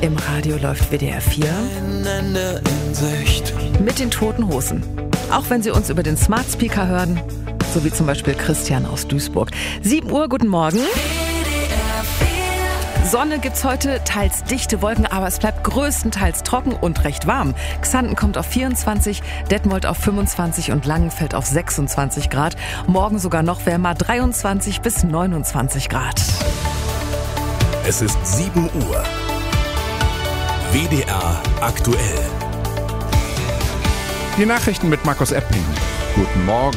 Im Radio läuft WDR 4 mit den Toten Hosen. Auch wenn Sie uns über den Smart Speaker hören, so wie zum Beispiel Christian aus Duisburg. 7 Uhr, guten Morgen. Sonne gibt's heute, teils dichte Wolken, aber es bleibt größtenteils trocken und recht warm. Xanten kommt auf 24, Detmold auf 25 und Langenfeld auf 26 Grad. Morgen sogar noch wärmer, 23 bis 29 Grad. Es ist 7 Uhr. WDR aktuell. Die Nachrichten mit Markus Epping. Guten Morgen.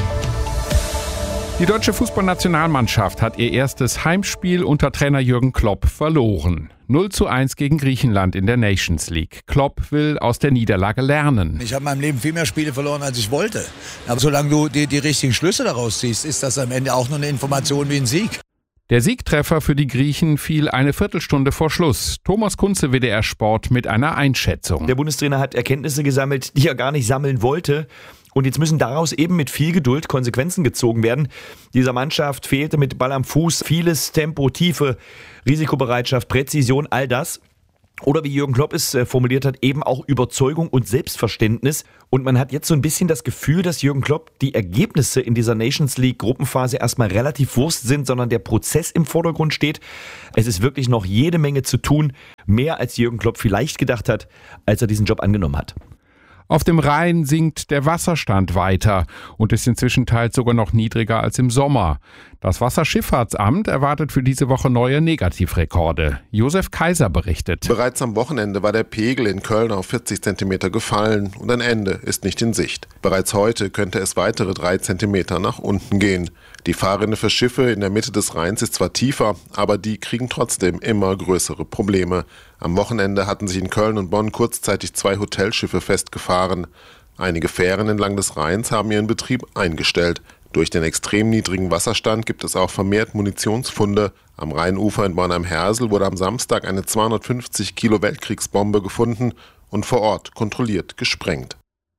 Die deutsche Fußballnationalmannschaft hat ihr erstes Heimspiel unter Trainer Jürgen Klopp verloren. 0:1 gegen Griechenland in der Nations League. Klopp will aus der Niederlage lernen. Ich habe in meinem Leben viel mehr Spiele verloren, als ich wollte. Aber solange du die richtigen Schlüsse daraus ziehst, ist das am Ende auch nur eine Information wie ein Sieg. Der Siegtreffer für die Griechen fiel eine Viertelstunde vor Schluss. Thomas Kunze, WDR Sport, mit einer Einschätzung. Der Bundestrainer hat Erkenntnisse gesammelt, die er gar nicht sammeln wollte. Und jetzt müssen daraus eben mit viel Geduld Konsequenzen gezogen werden. Dieser Mannschaft fehlte mit Ball am Fuß vieles: Tempo, Tiefe, Risikobereitschaft, Präzision, all das. Oder wie Jürgen Klopp es formuliert hat, eben auch Überzeugung und Selbstverständnis. Und man hat jetzt so ein bisschen das Gefühl, dass Jürgen Klopp die Ergebnisse in dieser Nations League Gruppenphase erstmal relativ Wurst sind, sondern der Prozess im Vordergrund steht. Es ist wirklich noch jede Menge zu tun, mehr als Jürgen Klopp vielleicht gedacht hat, als er diesen Job angenommen hat. Auf dem Rhein sinkt der Wasserstand weiter und ist inzwischen teils sogar noch niedriger als im Sommer. Das Wasserschifffahrtsamt erwartet für diese Woche neue Negativrekorde. Josef Kaiser berichtet. Bereits am Wochenende war der Pegel in Köln auf 40 Zentimeter gefallen und ein Ende ist nicht in Sicht. Bereits heute könnte es weitere 3 Zentimeter nach unten gehen. Die Fahrrinne für Schiffe in der Mitte des Rheins ist zwar tiefer, aber die kriegen trotzdem immer größere Probleme. Am Wochenende hatten sich in Köln und Bonn kurzzeitig 2 Hotelschiffe festgefahren. Einige Fähren entlang des Rheins haben ihren Betrieb eingestellt. Durch den extrem niedrigen Wasserstand gibt es auch vermehrt Munitionsfunde. Am Rheinufer in Bornheim-Hersel wurde am Samstag eine 250 Kilo Weltkriegsbombe gefunden und vor Ort kontrolliert gesprengt.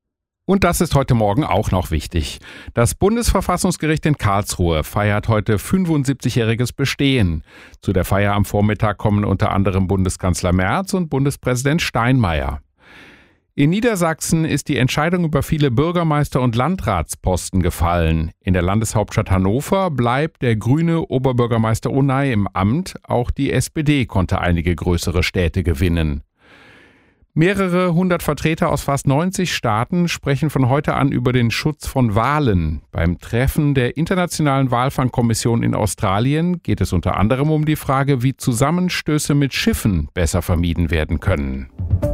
Und das ist heute Morgen auch noch wichtig. Das Bundesverfassungsgericht in Karlsruhe feiert heute 75-jähriges Bestehen. Zu der Feier am Vormittag kommen unter anderem Bundeskanzler Merz und Bundespräsident Steinmeier. In Niedersachsen ist die Entscheidung über viele Bürgermeister- und Landratsposten gefallen. In der Landeshauptstadt Hannover bleibt der grüne Oberbürgermeister Onay im Amt. Auch die SPD konnte einige größere Städte gewinnen. Mehrere hundert Vertreter aus fast 90 Staaten sprechen von heute an über den Schutz von Walen. Beim Treffen der Internationalen Walfangkommission in Australien geht es unter anderem um die Frage, wie Zusammenstöße mit Schiffen besser vermieden werden können.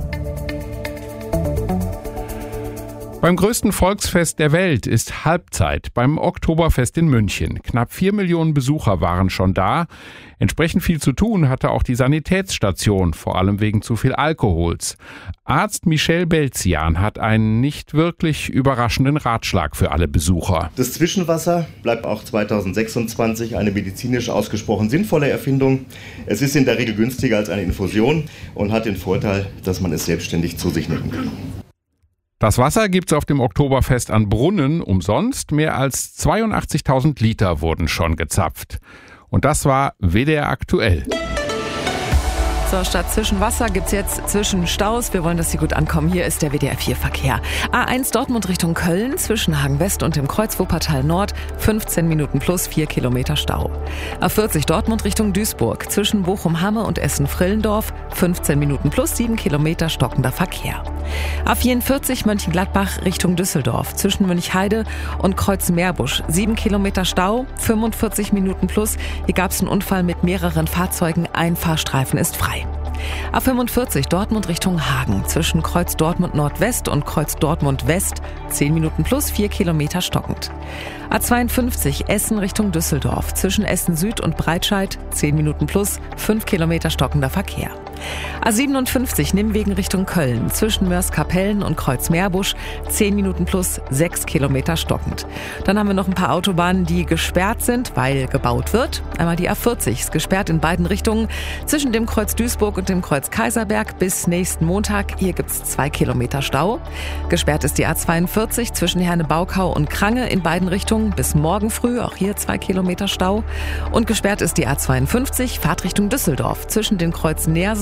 Beim größten Volksfest der Welt ist Halbzeit beim Oktoberfest in München. Knapp 4 Millionen Besucher waren schon da. Entsprechend viel zu tun hatte auch die Sanitätsstation, vor allem wegen zu viel Alkohols. Arzt Michel Belzian hat einen nicht wirklich überraschenden Ratschlag für alle Besucher. Das Zwischenwasser bleibt auch 2026 eine medizinisch ausgesprochen sinnvolle Erfindung. Es ist in der Regel günstiger als eine Infusion und hat den Vorteil, dass man es selbstständig zu sich nehmen kann. Das Wasser gibt's auf dem Oktoberfest an Brunnen umsonst. Mehr als 82.000 Liter wurden schon gezapft. Und das war WDR aktuell. So, statt Zwischenwasser gibt's jetzt Zwischenstaus. Wir wollen, dass Sie gut ankommen. Hier ist der WDR 4 Verkehr. A1 Dortmund Richtung Köln zwischen Hagen West und dem Kreuz Wuppertal Nord 15 Minuten plus 4 Kilometer Stau. A40 Dortmund Richtung Duisburg zwischen Bochum-Hamme und Essen-Frillendorf 15 Minuten plus 7 Kilometer stockender Verkehr. A44 Mönchengladbach Richtung Düsseldorf zwischen Münchheide und Kreuz-Meerbusch 7 Kilometer Stau, 45 Minuten plus. Hier gab's einen Unfall mit mehreren Fahrzeugen. Ein Fahrstreifen ist frei. A45 Dortmund Richtung Hagen zwischen Kreuz Dortmund Nordwest und Kreuz Dortmund West 10 Minuten plus 4 Kilometer stockend. A52 Essen Richtung Düsseldorf zwischen Essen Süd und Breitscheid 10 Minuten plus 5 Kilometer stockender Verkehr. A57 Nimwegen Richtung Köln zwischen Mörs-Kapellen und Kreuz-Meerbusch 10 Minuten plus 6 Kilometer stockend. Dann haben wir noch ein paar Autobahnen, die gesperrt sind, weil gebaut wird. Einmal die A40 ist gesperrt in beiden Richtungen zwischen dem Kreuz Duisburg und dem Kreuz Kaiserberg bis nächsten Montag. Hier gibt's 2 Kilometer Stau. Gesperrt ist die A42 zwischen Herne-Baukau und Krange in beiden Richtungen bis morgen früh. Auch hier 2 Kilometer Stau. Und gesperrt ist die A52 Fahrtrichtung Düsseldorf zwischen den Kreuzen Neersen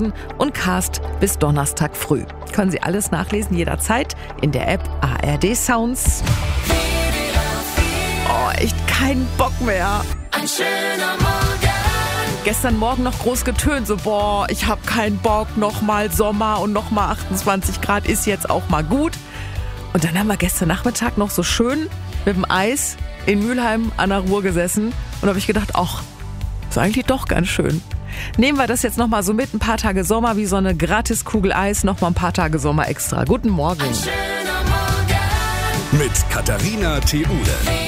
Sonnenphasen und Cast bis Donnerstag früh. Können Sie alles nachlesen, jederzeit in der App ARD Sounds. Oh, echt keinen Bock mehr. Ein schöner Morgen. Gestern Morgen noch groß getönt, so ich hab keinen Bock, nochmal Sommer und nochmal 28 Grad ist jetzt auch mal gut. Und dann haben wir gestern Nachmittag noch so schön mit dem Eis in Mülheim an der Ruhr gesessen und habe ich gedacht, ach, ist eigentlich doch ganz schön. Nehmen wir das jetzt nochmal so mit, ein paar Tage Sommer, wie so eine Gratiskugel Eis, nochmal ein paar Tage Sommer extra. Guten Morgen. Ein schöner Morgen. Mit Katharina Theule.